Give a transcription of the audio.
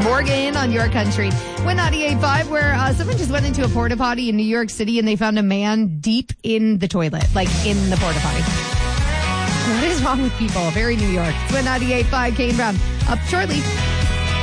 Morgan on your country. 198.5, where someone just went into a porta potty in New York City and they found a man deep in the toilet, like in the porta potty. What is wrong with people? Very New York. It's 198.5, Kane Brown. Up shortly.